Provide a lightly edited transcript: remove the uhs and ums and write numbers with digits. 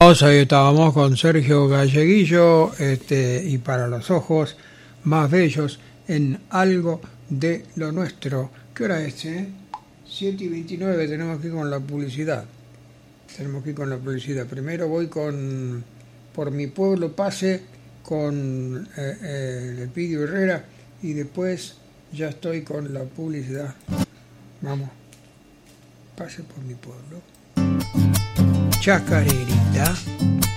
Ahí estábamos con Sergio Galleguillo, y para los ojos más bellos en algo de lo nuestro. ¿Qué hora es, 7:29, tenemos que ir con la publicidad. Primero voy con Por mi pueblo pase con el Pidio Herrera y después ya estoy con la publicidad. Vamos, pase por mi pueblo. Chacarerita.